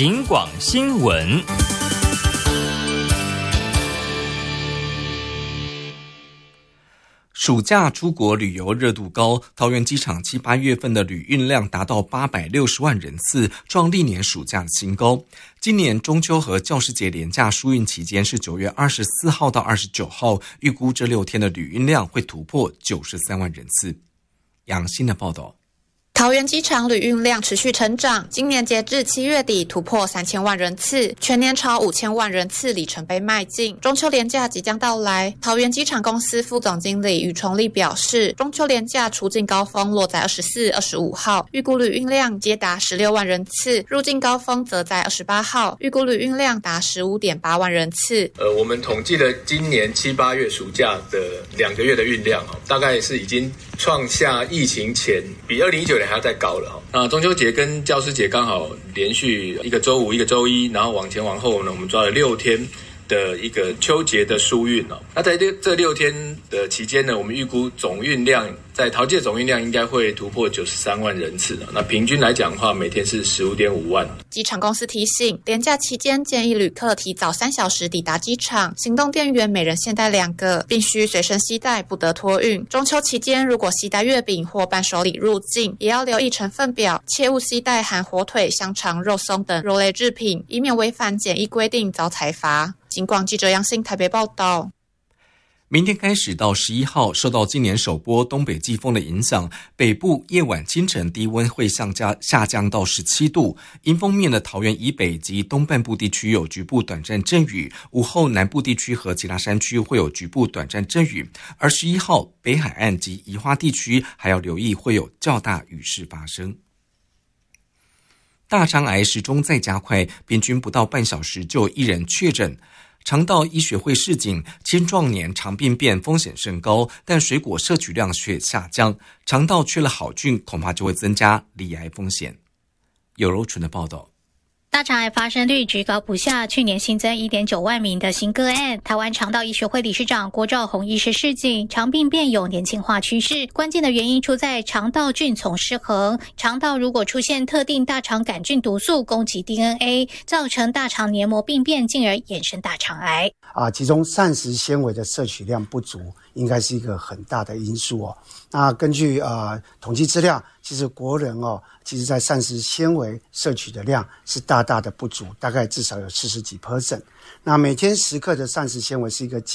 警广新闻。暑假出国旅游热度高，桃园机场7、8月份的旅运量达到860万人次，创历年暑假的新高。今年中秋和教师节连假疏运期间是9月24号到29号，预估这6天的旅运量会突破93万人次。杨欣的报道。 桃园机场旅运量持续成长，今年截至7月底突破3000万人次，全年朝5000万人次里程碑迈进。中秋连假即将到来，桃园机场公司副总经理于崇立表示，中秋连假出境高峰落在24、25号，预估旅运量皆达16万人次，入境高峰则在28号，预估旅运量达15.8万人次。 我们统计了今年7、8月暑假的2个月的运量，大概是已经创下疫情前比2019年还要再高了。那中秋节跟教师节刚好连续一个周五一个周一，然后往前往后呢，我们抓了6天的一个秋节的疏运。那在这6天的期间呢，我们预估总运量在桃机的总运量应该会突破93万人次。那平均来讲的话，每天是15.5万。 机场公司提醒，连假期间建议旅客提早3小时抵达机场，行动电源每人限带2个，并需随身携带，不得托运。中秋期间如果携带月饼或伴手礼入境，也要留意成分表，切勿携带含火腿、香肠、肉松等肉类制品，以免违反检疫规定遭裁罚。警广记者杨欣台北报道。 明天开始到11号，受到今年首波东北季风的影响，北部夜晚清晨低温会下降到17度。迎风面的桃园以北及东半部地区有局部短暂阵雨，午后南部地区和其他山区会有局部短暂阵雨。而11号北海岸及宜花地区还要留意会有较大雨势发生。大肠癌时钟在加快，平均不到半小时就有1人确诊。肠道医学会示警，青壮年肠病变风险甚高，但水果摄取量却下降，肠道缺了好菌，恐怕就会增加罹癌风险。有柔纯的报道。 大肠癌发生率居高不下，去年新增 1.9 万名的新个案。台湾肠道医学会理事长郭兆宏医师示警，肠病变有年轻化趋势，关键的原因出在肠道菌丛失衡。肠道如果出现特定大肠杆菌毒素攻击 DNA， 造成大肠黏膜病变，进而衍生大肠癌。 其中膳食纤维的摄取量不足，应该是一个很大的因素哦。那根据统计资料，其实国人其实在膳食纤维摄取的量是大大的不足，大概至少有40几%。那每天10克的膳食纤维是一个